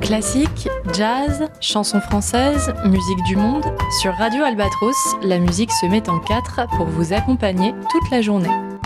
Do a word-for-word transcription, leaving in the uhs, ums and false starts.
Classique, jazz, chansons françaises, musique du monde, sur Radio Albatros, la musique se met en quatre pour vous accompagner toute la journée.